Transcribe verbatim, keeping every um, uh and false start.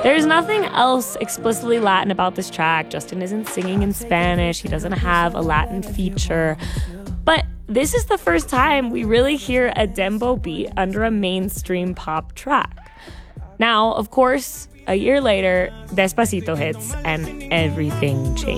There's nothing else explicitly Latin about this track. Justin isn't singing in Spanish. He doesn't have a Latin feature. But this is the first time we really hear a dembow beat under a mainstream pop track. Now, of course, a year later, Despacito hits and everything changes.